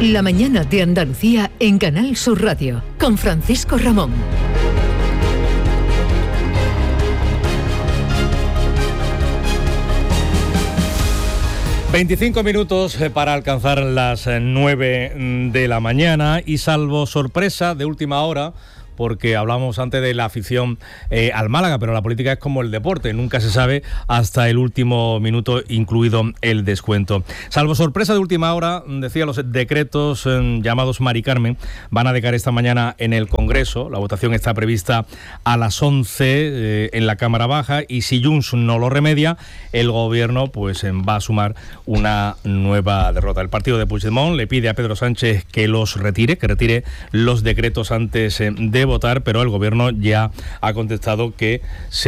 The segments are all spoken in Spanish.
La mañana de Andalucía en Canal Sur Radio, con Francisco Ramón. 25 minutos para alcanzar las 9 de la mañana y salvo sorpresa de última hora, porque hablamos antes de la afición al Málaga, pero la política es como el deporte, nunca se sabe hasta el último minuto, incluido el descuento. Salvo sorpresa de última hora, decía, los decretos llamados Mari Carmen van a decaer esta mañana en el Congreso. La votación está prevista a las 11 en la Cámara Baja, y si Junts no lo remedia, el Gobierno pues va a sumar una nueva derrota. El partido de Puigdemont le pide a Pedro Sánchez que retire los decretos antes de votar, pero el Gobierno ya ha contestado que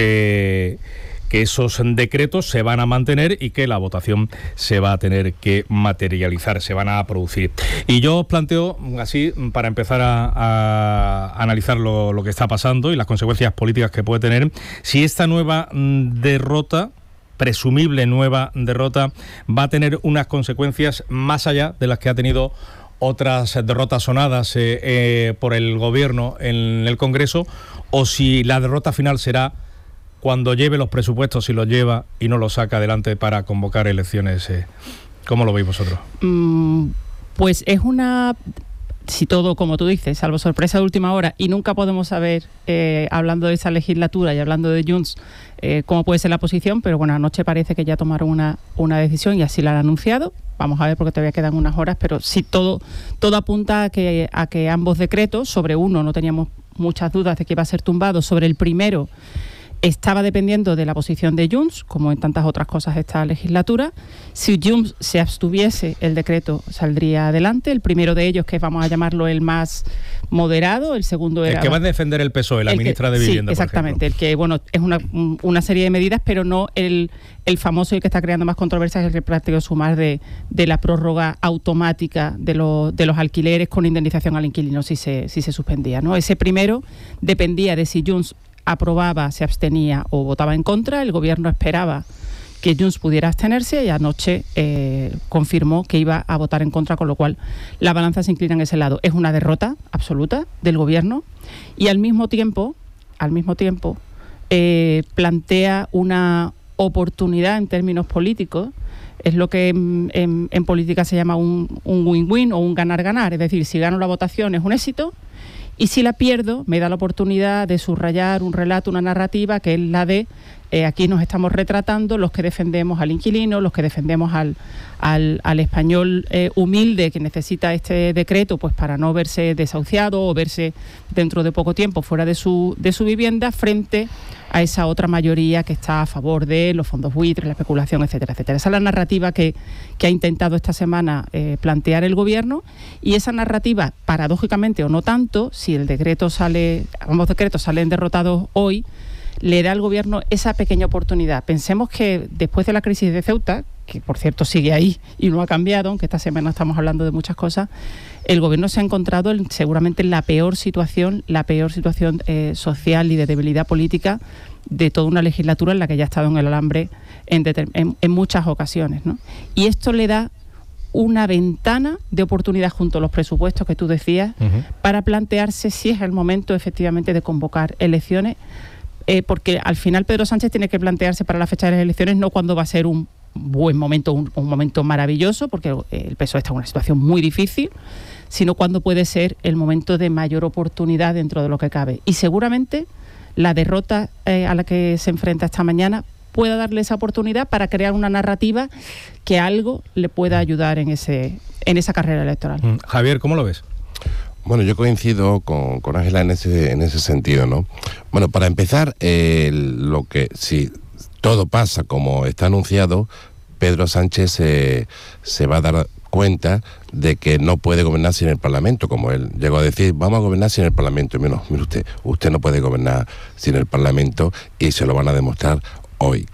esos decretos se van a mantener y que la votación se va a tener que materializar, se van a producir. Y yo os planteo, así, para empezar a analizar lo que está pasando y las consecuencias políticas que puede tener, si esta nueva derrota, presumible nueva derrota, va a tener unas consecuencias más allá de las que ha tenido otras derrotas sonadas por el Gobierno en el Congreso, o si la derrota final será cuando lleve los presupuestos, si los lleva y no los saca adelante para convocar elecciones. ¿Cómo lo veis vosotros? Pues es una... Si todo, como tú dices, salvo sorpresa de última hora, y nunca podemos saber, hablando de esa legislatura y hablando de Junts, cómo puede ser la posición, pero bueno, anoche parece que ya tomaron una decisión y así la han anunciado. Vamos a ver, porque todavía quedan unas horas, pero sí, todo apunta a que ambos decretos, sobre uno no teníamos muchas dudas de que iba a ser tumbado, sobre el primero estaba dependiendo de la posición de Junts, como en tantas otras cosas esta legislatura. Si Junts se abstuviese, el decreto saldría adelante. El primero de ellos, que vamos a llamarlo el más moderado, el segundo era... El que va a defender el PSOE, la ministra de Vivienda, sí, exactamente, el que, bueno, es una serie de medidas, pero no el famoso y que está creando más controversias, es el Partido Sumar de la prórroga automática de los alquileres con indemnización al inquilino si se suspendía, ¿no? Ese primero dependía de si Junts aprobaba, se abstenía o votaba en contra. El Gobierno esperaba que Junts pudiera abstenerse y anoche confirmó que iba a votar en contra, con lo cual la balanza se inclina en ese lado. Es una derrota absoluta del Gobierno y al mismo tiempo plantea una oportunidad en términos políticos. Es lo que en política se llama un win-win o un ganar-ganar. Es decir, si gano la votación es un éxito, y si la pierdo, me da la oportunidad de subrayar un relato, una narrativa, que es la de aquí nos estamos retratando los que defendemos al inquilino, los que defendemos al español humilde que necesita este decreto pues para no verse desahuciado o verse dentro de poco tiempo fuera de su vivienda, frente a esa otra mayoría que está a favor de los fondos buitres, la especulación, etcétera, etcétera. Esa es la narrativa que ha intentado esta semana plantear el Gobierno, y esa narrativa, paradójicamente o no tanto, si ambos decretos salen derrotados hoy, le da al Gobierno esa pequeña oportunidad. Pensemos que después de la crisis de Ceuta, que por cierto sigue ahí y no ha cambiado, aunque esta semana estamos hablando de muchas cosas, el Gobierno se ha encontrado seguramente en la peor situación social y de debilidad política de toda una legislatura, en la que ya ha estado en el alambre en muchas ocasiones, ¿no? Y esto le da una ventana de oportunidad junto a los presupuestos que tú decías, para plantearse si es el momento efectivamente de convocar elecciones, porque al final Pedro Sánchez tiene que plantearse para la fecha de las elecciones no cuándo va a ser un buen momento, un momento maravilloso, porque el PSOE está en una situación muy difícil, sino cuándo puede ser el momento de mayor oportunidad dentro de lo que cabe. Y seguramente la derrota a la que se enfrenta esta mañana pueda darle esa oportunidad para crear una narrativa que algo le pueda ayudar en esa carrera electoral. Javier, ¿cómo lo ves? Bueno, yo coincido con Ángela en ese sentido, ¿no? Bueno, para empezar, si todo pasa como está anunciado, Pedro Sánchez se va a dar cuenta de que no puede gobernar sin el Parlamento, como él llegó a decir, vamos a gobernar sin el Parlamento. Mire usted no puede gobernar sin el Parlamento, y se lo van a demostrar hoy.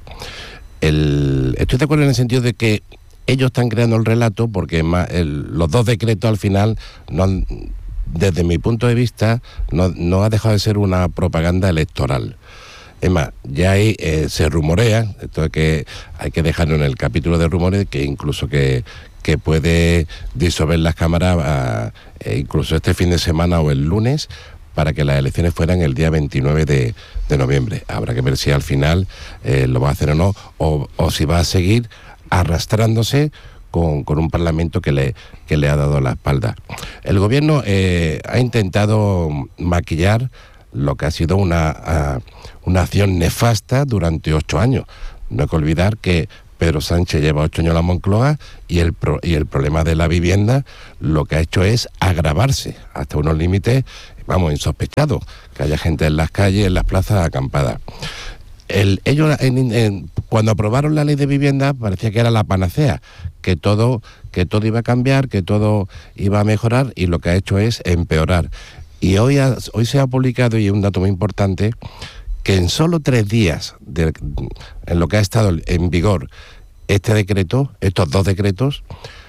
Estoy de acuerdo en el sentido de que ellos están creando el relato, porque los dos decretos al final desde mi punto de vista no ha dejado de ser una propaganda electoral. Es más, ya ahí se rumorea, esto es que hay que dejarlo en el capítulo de rumores, que incluso que que puede disolver las cámaras incluso este fin de semana o el lunes, para que las elecciones fueran el día 29 de noviembre. Habrá que ver si al final lo va a hacer o no, o si va a seguir arrastrándose con un parlamento que le ha dado la espalda. El gobierno ha intentado maquillar lo que ha sido una acción nefasta durante 8 años. No hay que olvidar que Pedro Sánchez lleva 8 años a la Moncloa y el problema de la vivienda lo que ha hecho es agravarse hasta unos límites, insospechados, que haya gente en las calles, en las plazas acampadas. Ellos cuando aprobaron la ley de vivienda parecía que era la panacea, que todo iba a cambiar, que todo iba a mejorar, y lo que ha hecho es empeorar. Y hoy se ha publicado, y es un dato muy importante, que en solo 3 días, en lo que ha estado en vigor este decreto, estos 2 decretos,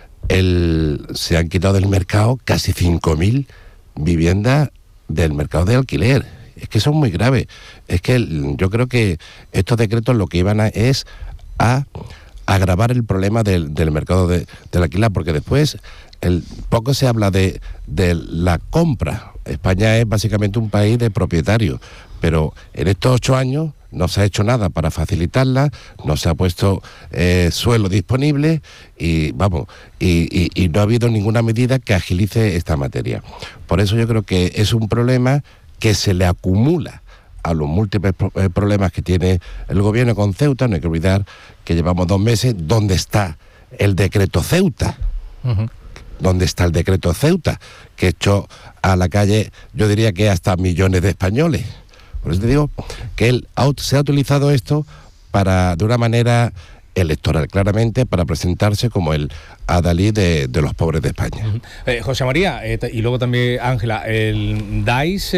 se han quitado del mercado casi 5.000 viviendas del mercado de alquiler. Es que eso es muy grave. Es que yo creo que estos decretos lo que iban es a agravar el problema del mercado del alquiler, porque después poco se habla de la compra. España es básicamente un país de propietarios, pero en estos 8 años no se ha hecho nada para facilitarla, no se ha puesto suelo disponible y no ha habido ninguna medida que agilice esta materia. Por eso yo creo que es un problema que se le acumula a los múltiples problemas que tiene el gobierno con Ceuta. No hay que olvidar que llevamos 2 meses. ¿Dónde está el decreto Ceuta? Uh-huh. ¿Dónde está el decreto Ceuta? Que echó a la calle, yo diría que hasta millones de españoles. Por eso te digo que se ha utilizado esto de una manera electoral, claramente, para presentarse como el adalid de los pobres de España. Uh-huh. José María, y luego también Ángela, ¿dais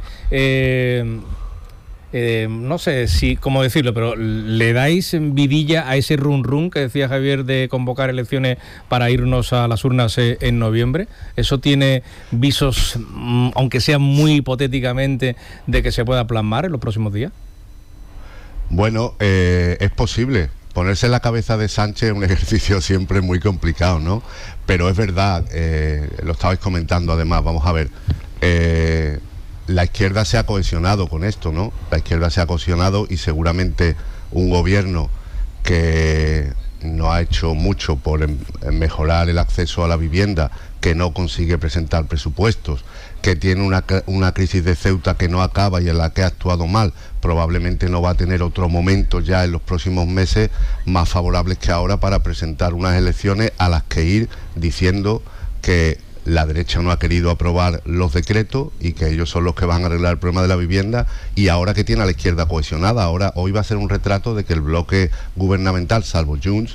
no sé si cómo decirlo, pero le dais vidilla a ese run que decía Javier de convocar elecciones para irnos a las urnas en noviembre? ¿Eso tiene visos, aunque sea muy hipotéticamente, de que se pueda plasmar en los próximos días? Bueno, es posible. Ponerse en la cabeza de Sánchez es un ejercicio siempre muy complicado, ¿no? Pero es verdad, lo estabais comentando además, vamos a ver, la izquierda se ha cohesionado con esto, ¿no? La izquierda se ha cohesionado y seguramente un gobierno que no ha hecho mucho por mejorar el acceso a la vivienda, que no consigue presentar presupuestos, que tiene una crisis de Ceuta que no acaba y en la que ha actuado mal, probablemente no va a tener otro momento ya en los próximos meses más favorables que ahora para presentar unas elecciones a las que ir diciendo que la derecha no ha querido aprobar los decretos y que ellos son los que van a arreglar el problema de la vivienda, y ahora que tiene a la izquierda cohesionada, hoy va a ser un retrato de que el bloque gubernamental, salvo Junts,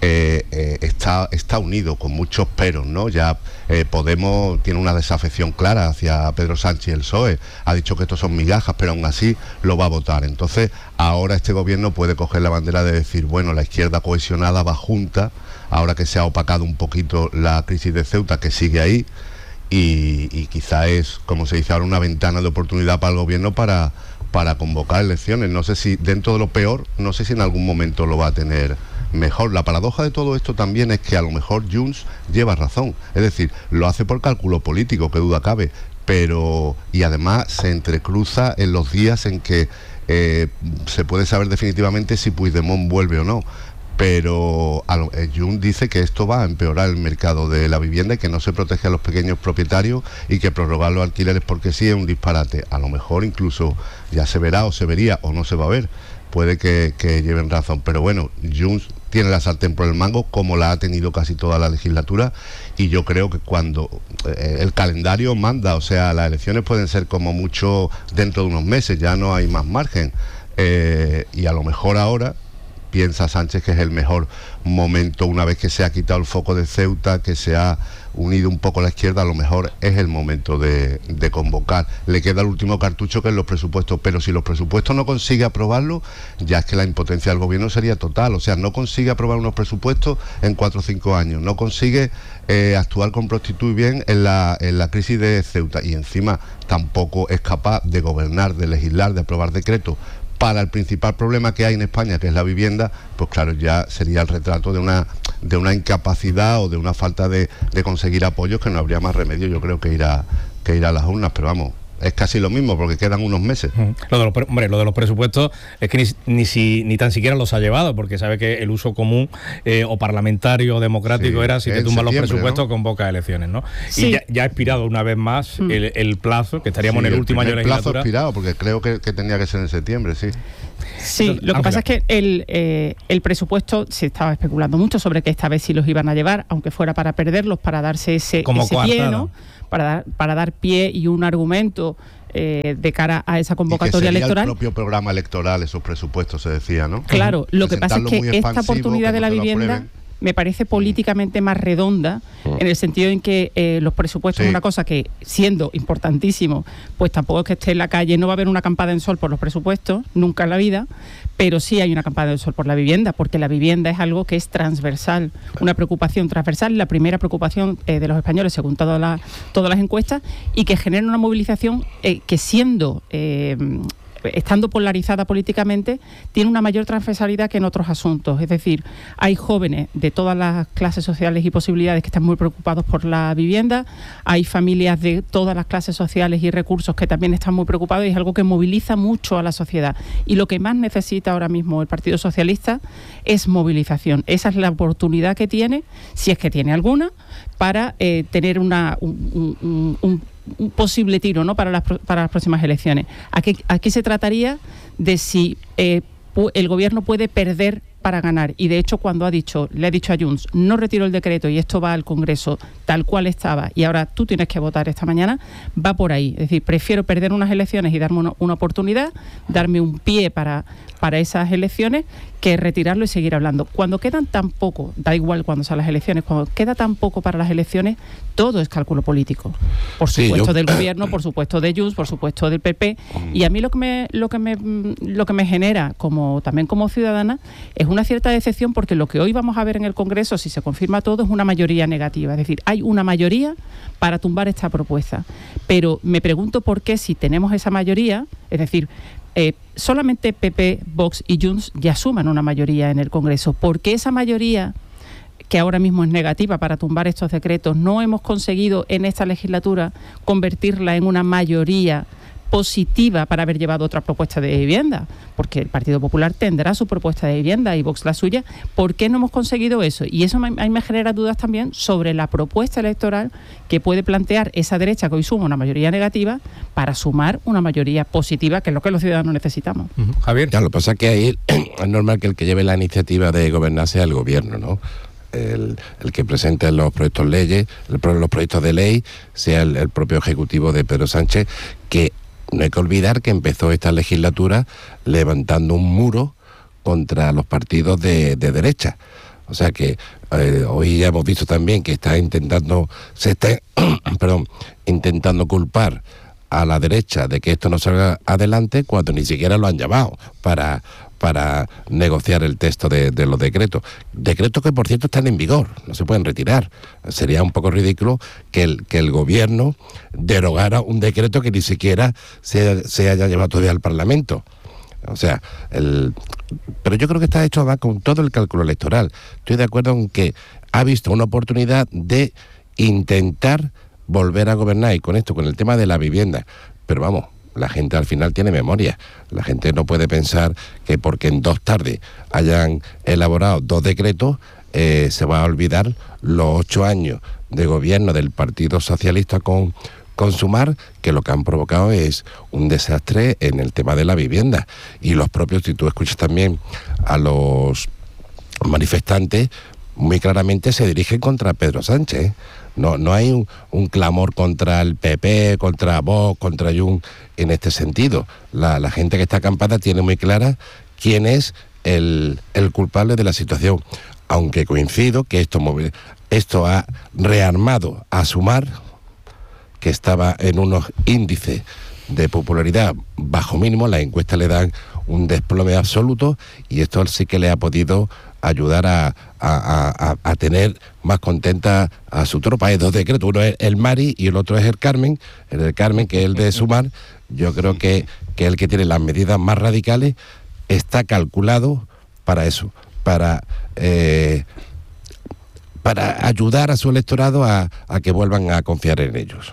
está unido, con muchos peros, ¿no? Ya Podemos tiene una desafección clara hacia Pedro Sánchez y el PSOE, ha dicho que estos son migajas, pero aún así lo va a votar. Entonces ahora este gobierno puede coger la bandera de decir, bueno, la izquierda cohesionada va junta, ahora que se ha opacado un poquito la crisis de Ceuta, que sigue ahí, y quizá es, como se dice ahora, una ventana de oportunidad para el gobierno para convocar elecciones. No sé si, dentro de lo peor, no sé si en algún momento lo va a tener mejor. La paradoja de todo esto también es que a lo mejor Junts lleva razón, es decir, lo hace por cálculo político, que duda cabe, pero, y además se entrecruza en los días en que se puede saber definitivamente si Puigdemont vuelve o no. Pero Junts dice que esto va a empeorar el mercado de la vivienda y que no se protege a los pequeños propietarios y que prorrogar los alquileres porque sí es un disparate. A lo mejor incluso ya se verá o se vería o no se va a ver. Puede que lleven razón. Pero bueno, Junts tiene la sartén por el mango, como la ha tenido casi toda la legislatura, y yo creo que cuando el calendario manda, o sea, las elecciones pueden ser como mucho dentro de unos meses, ya no hay más margen. Y a lo mejor ahora piensa Sánchez que es el mejor momento, una vez que se ha quitado el foco de Ceuta, que se ha unido un poco la izquierda, a lo mejor es el momento de convocar. Le queda el último cartucho, que es los presupuestos, pero si los presupuestos no consigue aprobarlo, ya es que la impotencia del gobierno sería total. O sea, no consigue aprobar unos presupuestos en 4 o 5 años, no consigue actuar con prontitud y bien en la crisis de Ceuta, y encima tampoco es capaz de gobernar, de legislar, de aprobar decretos para el principal problema que hay en España, que es la vivienda, pues claro, ya sería el retrato de una incapacidad o de una falta de conseguir apoyos, que no habría más remedio, yo creo, que ir a las urnas, pero vamos, es casi lo mismo porque quedan unos meses. Lo de los presupuestos es que ni tan siquiera los ha llevado, porque sabe que el uso común o parlamentario o democrático era, si te tumban los presupuestos, ¿no?, convoca elecciones, ¿no? Sí. Y ya ha expirado una vez más el plazo, que estaríamos en el último año de legislatura. El plazo ha expirado, porque creo que tenía que ser en septiembre, sí. Sí, entonces, lo que pasa es que el presupuesto, se estaba especulando mucho sobre que esta vez sí los iban a llevar, aunque fuera para perderlos, para darse ese pie, ¿no? Para dar pie y un argumento de cara a esa convocatoria electoral. El propio programa electoral, esos presupuestos, se decía, ¿no? Claro, lo que pasa es que esta oportunidad de la vivienda me parece políticamente más redonda, en el sentido en que los presupuestos es una cosa que, siendo importantísimo, pues tampoco es que esté en la calle, no va a haber una campada en sol por los presupuestos, nunca en la vida, pero sí hay una campada en sol por la vivienda, porque la vivienda es algo que es transversal, una preocupación transversal, la primera preocupación de los españoles, según todas las encuestas, y que genera una movilización que, estando polarizada políticamente, tiene una mayor transversalidad que en otros asuntos. Es decir, hay jóvenes de todas las clases sociales y posibilidades que están muy preocupados por la vivienda, hay familias de todas las clases sociales y recursos que también están muy preocupados, y es algo que moviliza mucho a la sociedad. Y lo que más necesita ahora mismo el Partido Socialista es movilización. Esa es la oportunidad que tiene, si es que tiene alguna, para tener un posible tiro, ¿no?, para las próximas elecciones. Aquí se trataría de si el gobierno puede perder para ganar, y de hecho cuando le ha dicho a Junts, no retiro el decreto y esto va al Congreso tal cual estaba y ahora tú tienes que votar esta mañana, va por ahí. Es decir, prefiero perder unas elecciones y darme una oportunidad, darme un pie para esas elecciones, que retirarlo y seguir hablando. Cuando quedan tan poco, da igual cuando sean las elecciones, cuando queda tan poco para las elecciones, todo es cálculo político. Por supuesto del gobierno, por supuesto de Junts, por supuesto del PP, y a mí lo que me genera también como ciudadana es una cierta decepción, porque lo que hoy vamos a ver en el Congreso, si se confirma todo, es una mayoría negativa. Es decir, hay una mayoría para tumbar esta propuesta. Pero me pregunto por qué, si tenemos esa mayoría, es decir, solamente PP, Vox y Junts ya suman una mayoría en el Congreso. ¿Por qué esa mayoría, que ahora mismo es negativa para tumbar estos decretos, no hemos conseguido en esta legislatura convertirla en una mayoría positiva para haber llevado otra propuesta de vivienda? Porque el Partido Popular tendrá su propuesta de vivienda y Vox la suya. ¿Por qué no hemos conseguido eso? Y eso a mí me genera dudas también sobre la propuesta electoral que puede plantear esa derecha, que hoy suma una mayoría negativa, para sumar una mayoría positiva, que es lo que los ciudadanos necesitamos. Javier. Ya, lo que pasa es que ahí es normal que el que lleve la iniciativa de gobernar sea el gobierno, ¿no? El que presente los proyectos los proyectos de ley sea el propio ejecutivo de Pedro Sánchez, que no hay que olvidar que empezó esta legislatura levantando un muro contra los partidos de derecha. O sea que hoy ya hemos visto también que está intentando culpar a la derecha de que esto no salga adelante, cuando ni siquiera lo han llamado para negociar el texto de los decretos. Decretos que, por cierto, están en vigor, no se pueden retirar. Sería un poco ridículo que el gobierno derogara un decreto que ni siquiera se haya llevado todavía al Parlamento. O sea, pero yo creo que está hecho además con todo el cálculo electoral. Estoy de acuerdo en que ha visto una oportunidad de intentar volver a gobernar, y con esto, con el tema de la vivienda. Pero vamos, la gente al final tiene memoria. La gente no puede pensar que porque en 2 tardes hayan elaborado 2 decretos, se va a olvidar los 8 años de gobierno del Partido Socialista con Sumar, que lo que han provocado es un desastre en el tema de la vivienda. Y los propios, si tú escuchas también a los manifestantes, muy claramente se dirigen contra Pedro Sánchez. No hay un clamor contra el PP, contra Vox, contra Junts en este sentido. La gente que está acampada tiene muy clara quién es el culpable de la situación. Aunque coincido que esto ha rearmado a Sumar, que estaba en unos índices de popularidad bajo mínimo. Las encuestas le dan un desplome absoluto, y esto sí que le ha podido ayudar a tener más contenta a su tropa. Hay 2 decretos, uno es el Mari y el otro es el Carmen. El Carmen, que es el de Sumar, yo creo que que es el que tiene las medidas más radicales, está calculado para eso, para ayudar a su electorado a que vuelvan a confiar en ellos.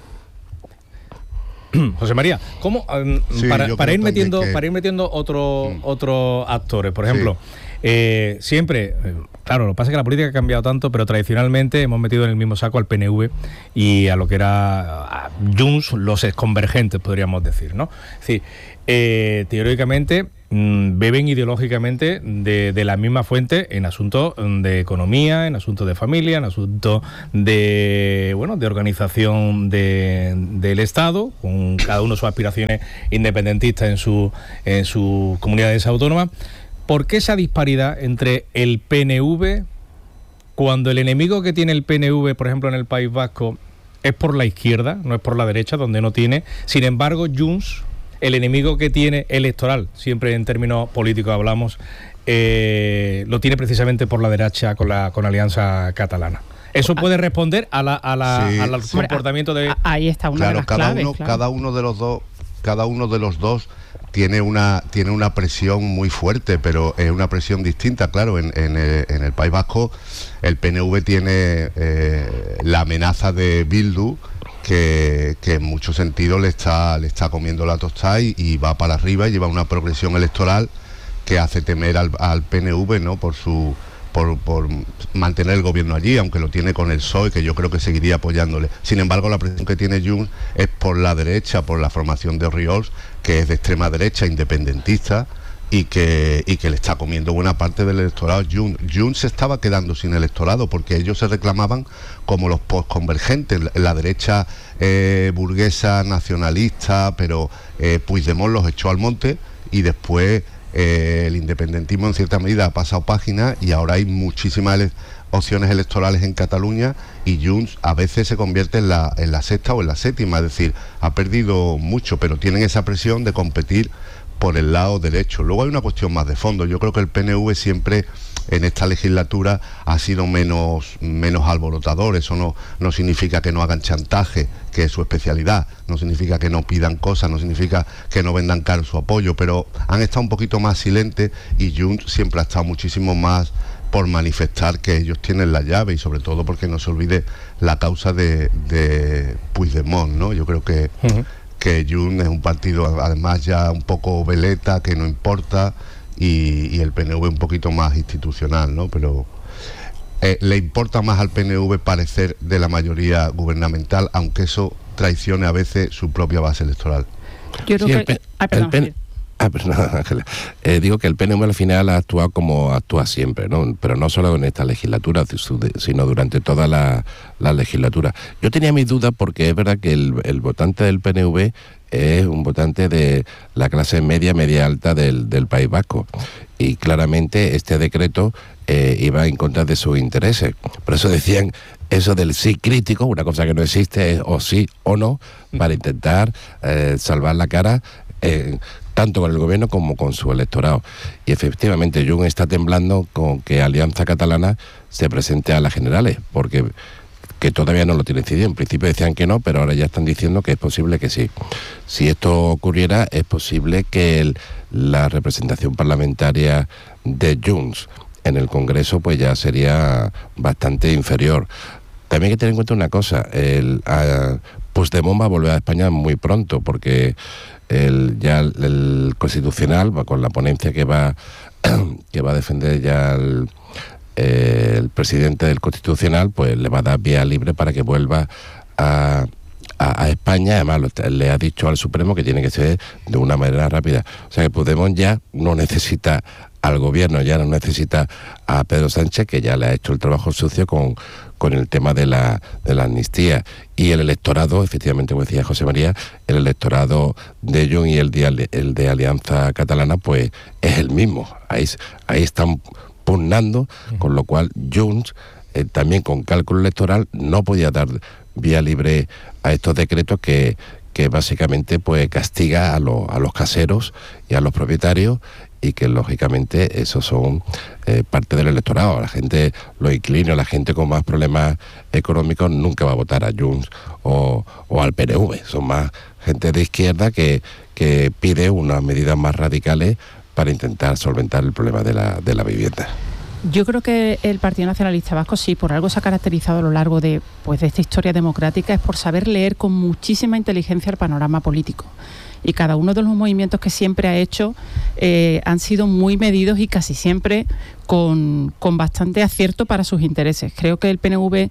José María, ¿cómo Sí, para ir metiendo otros actores? Por ejemplo, siempre, claro, lo que pasa es que la política ha cambiado tanto, pero tradicionalmente hemos metido en el mismo saco al PNV y a lo que era a Junts, los exconvergentes, podríamos decir, ¿no? Es decir, teóricamente beben ideológicamente de la misma fuente en asuntos de economía, en asuntos de familia, en asuntos de organización del Estado, con cada uno sus aspiraciones independentistas en sus comunidades autónomas. ¿Por qué esa disparidad entre el PNV, cuando el enemigo que tiene el PNV, por ejemplo, en el País Vasco, es por la izquierda, no es por la derecha, donde no tiene? Sin embargo, Junts, el enemigo que tiene electoral, siempre en términos políticos hablamos, lo tiene precisamente por la derecha con la Alianza Catalana. ¿Eso puede responder al comportamiento de...? Ahí está una de las claves. Cada uno de los dos tiene una presión muy fuerte, pero es una presión distinta. Claro, en el País Vasco el PNV tiene la amenaza de Bildu, que en muchos sentidos le está comiendo la tostada y va para arriba y lleva una progresión electoral que hace temer al PNV, ¿no? por mantener el gobierno allí, aunque lo tiene con el PSOE, que yo creo que seguiría apoyándole. Sin embargo, la presión que tiene Junts es por la derecha, por la formación de Oriols, que es de extrema derecha, independentista, y que le está comiendo buena parte del electorado. Junts se estaba quedando sin electorado porque ellos se reclamaban como los postconvergentes, la derecha burguesa, nacionalista, pero Puigdemont los echó al monte y después el independentismo en cierta medida ha pasado página y ahora hay muchísimas opciones electorales en Cataluña y Junts a veces se convierte en la sexta o en la séptima, es decir, ha perdido mucho, pero tienen esa presión de competir por el lado derecho. Luego hay una cuestión más de fondo. Yo creo que el PNV siempre en esta legislatura ha sido menos alborotador. Eso no significa que no hagan chantaje, que es su especialidad, no significa que no pidan cosas, no significa que no vendan caro su apoyo, pero han estado un poquito más silentes y Junts siempre ha estado muchísimo más por manifestar que ellos tienen la llave y sobre todo porque no se olvide la causa de Puigdemont, ¿no? Yo creo que Junts es un partido además ya un poco veleta, que no importa, y el PNV un poquito más institucional, ¿no? Pero le importa más al PNV parecer de la mayoría gubernamental, aunque eso traicione a veces su propia base electoral. Yo creo que... Ángela. Digo que el PNV al final ha actuado como actúa siempre, ¿no? Pero no solo en esta legislatura, sino durante toda la legislatura. Yo tenía mis dudas porque es verdad que el votante del PNV es un votante de la clase media alta del País Vasco. Y claramente este decreto iba en contra de sus intereses. Por eso decían eso del sí crítico, una cosa que no existe, es o sí o no, para intentar salvar la cara tanto con el gobierno como con su electorado. Y efectivamente Junts está temblando con que Alianza Catalana se presente a las generales, porque que todavía no lo tiene decidido. En principio decían que no, pero ahora ya están diciendo que es posible que sí. Si esto ocurriera, es posible que la representación parlamentaria de Junts en el Congreso pues ya sería bastante inferior. También hay que tener en cuenta una cosa, Puigdemont va a volver a España muy pronto, porque el Constitucional va con la ponencia que va a defender ya el presidente del Constitucional, pues le va a dar vía libre para que vuelva a España. Además le ha dicho al Supremo que tiene que ser de una manera rápida. O sea que Puigdemont ya no necesita al gobierno, ya no necesita a Pedro Sánchez, que ya le ha hecho el trabajo sucio con el tema de la amnistía. Y el electorado, efectivamente, como decía José María, el electorado de Junts y el de Alianza Catalana, pues es el mismo. Ahí están pugnando, con lo cual Junts, también con cálculo electoral, no podía dar vía libre a estos decretos que básicamente pues castiga a los caseros y a los propietarios y que lógicamente esos son parte del electorado. La gente, los inquilinos, la gente con más problemas económicos nunca va a votar a Junts o al PNV. Son más gente de izquierda que pide unas medidas más radicales para intentar solventar el problema de la vivienda. Yo creo que el Partido Nacionalista Vasco, sí, por algo se ha caracterizado a lo largo de esta historia democrática, es por saber leer con muchísima inteligencia el panorama político. Y cada uno de los movimientos que siempre ha hecho han sido muy medidos y casi siempre con bastante acierto para sus intereses. Creo que el PNV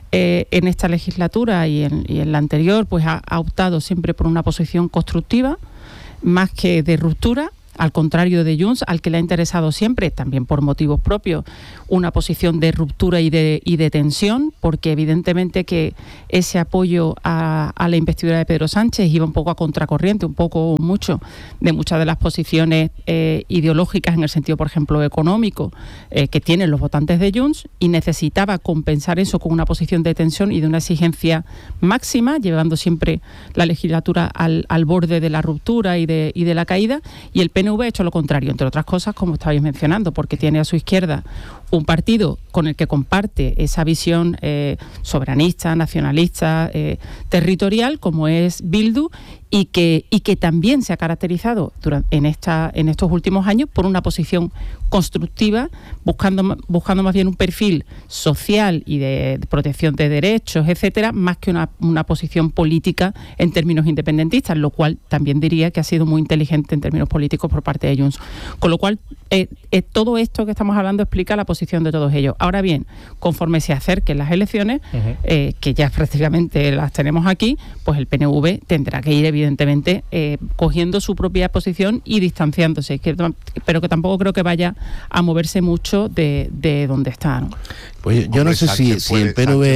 en esta legislatura y en la anterior pues ha optado siempre por una posición constructiva más que de ruptura, al contrario de Junts, al que le ha interesado siempre, también por motivos propios, una posición de ruptura y de tensión, porque evidentemente que ese apoyo a la investidura de Pedro Sánchez iba un poco a contracorriente, un poco o mucho, de muchas de las posiciones ideológicas en el sentido, por ejemplo, económico, que tienen los votantes de Junts, y necesitaba compensar eso con una posición de tensión y de una exigencia máxima, llevando siempre la legislatura al borde de la ruptura y de la caída, y el PNV ha hecho lo contrario, entre otras cosas, como estabais mencionando, porque tiene a su izquierda un partido con el que comparte esa visión soberanista, nacionalista, territorial, como es Bildu, y que también se ha caracterizado en estos últimos años por una posición constructiva, buscando más bien un perfil social y de protección de derechos, etcétera, más que una posición política en términos independentistas, lo cual también diría que ha sido muy inteligente en términos políticos por parte de Junts. Con lo cual, todo esto que estamos hablando explica la posición de todos ellos. Ahora bien, conforme se acerquen las elecciones, que ya prácticamente las tenemos aquí, pues el PNV tendrá que ir evidentemente cogiendo su propia posición y distanciándose, pero que tampoco creo que vaya a moverse mucho de donde está, ¿no? Pues yo no sé si el PNV...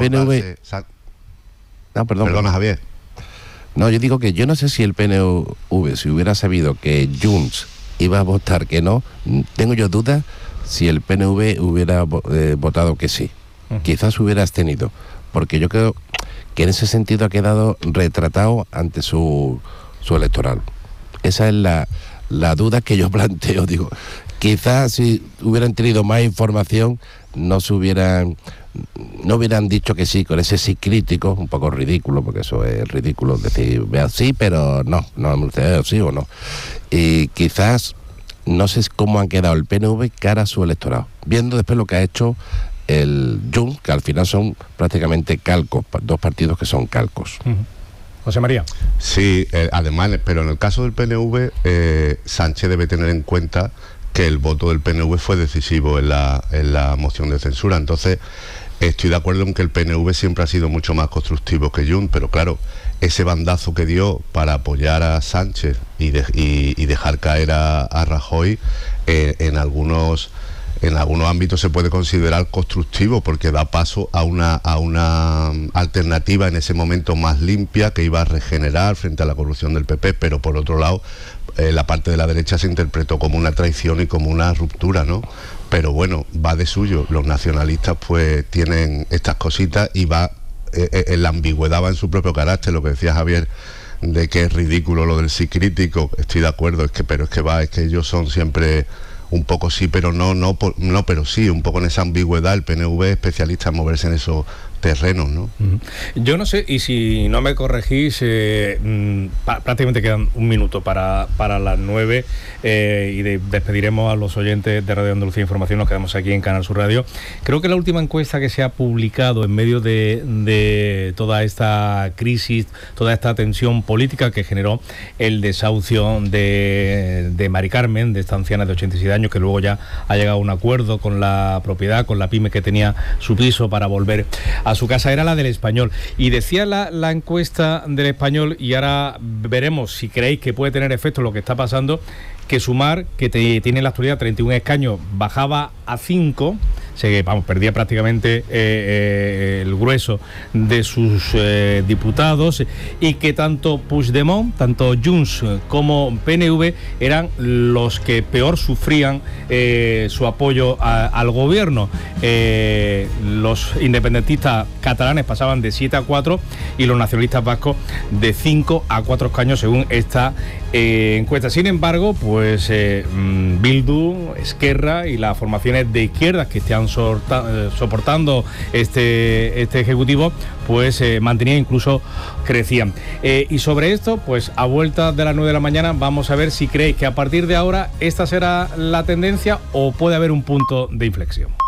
No, Perdona, Javier. No, yo digo que yo no sé si el PNV, si hubiera sabido que Junts iba a votar que no, tengo yo dudas si el PNV hubiera votado que sí. Quizás hubiera abstenido, porque yo creo que en ese sentido ha quedado retratado ante su electoral. Esa es la duda que yo planteo. Digo, quizás si hubieran tenido más información no hubieran dicho que sí, con ese sí crítico, un poco ridículo, porque eso es ridículo decir, vea sí, pero no sí o no. Y quizás, no sé cómo han quedado el PNV cara a su electorado, viendo después lo que ha hecho el Junts, que al final son prácticamente calcos, dos partidos que son calcos. José María. Sí, además, pero en el caso del PNV, Sánchez debe tener en cuenta que el voto del PNV fue decisivo en la moción de censura. Entonces, estoy de acuerdo en que el PNV siempre ha sido mucho más constructivo que Junts, pero claro, ese bandazo que dio para apoyar a Sánchez y dejar caer a Rajoy, en algunos ámbitos se puede considerar constructivo, porque da paso a una alternativa en ese momento más limpia, que iba a regenerar frente a la corrupción del PP, pero por otro lado la parte de la derecha se interpretó como una traición y como una ruptura, ¿no? Pero bueno, va de suyo. Los nacionalistas pues tienen estas cositas y va la ambigüedad va en su propio carácter. Lo que decía Javier de que es ridículo lo del sí crítico, estoy de acuerdo, es que ellos son siempre un poco sí, pero no, pero sí, un poco en esa ambigüedad. El PNV es especialista en moverse en esos terrenos, ¿no? Yo no sé, y si no me corregís, prácticamente quedan un minuto para las 9 y despediremos a los oyentes de Radio Andalucía Información. Nos quedamos aquí en Canal Sur Radio. Creo que la última encuesta que se ha publicado en medio de toda esta crisis, toda esta tensión política que generó el desahucio de Mari Carmen, de esta anciana de 87 años, que luego ya ha llegado a un acuerdo con la propiedad, con la pyme que tenía su piso, para volver a su casa, era la del Español. Y decía la encuesta del Español, y ahora veremos si creéis que puede tener efecto lo que está pasando, que Sumar, que tiene en la actualidad 31 escaños, bajaba a 5, perdía prácticamente el grueso de sus diputados, y que tanto Puigdemont, tanto Junts como PNV eran los que peor sufrían su apoyo al gobierno. Los independentistas catalanes pasaban de 7 a 4 y los nacionalistas vascos de 5 a 4 escaños según esta encuesta. Sin embargo, pues Bildu, Esquerra y las formaciones de izquierdas que están soportando este ejecutivo, pues mantenían, incluso crecían. Y sobre esto, pues a vuelta de las 9 de la mañana vamos a ver si creéis que a partir de ahora esta será la tendencia o puede haber un punto de inflexión.